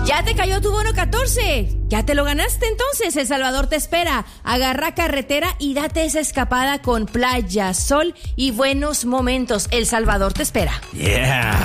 Ya te cayó tu bono 14. Ya te lo ganaste entonces. El Salvador te espera. Agarra carretera y date esa escapada con playa, sol y buenos momentos. El Salvador te espera. Yeah.